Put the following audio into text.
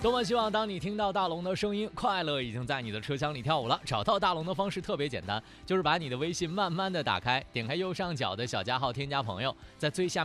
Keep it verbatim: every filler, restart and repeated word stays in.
多么希望当你听到大龙的声音，快乐已经在你的车厢里跳舞了。找到大龙的方式特别简单，就是把你的微信慢慢的打开，点开右上角的小加号添加朋友，在最下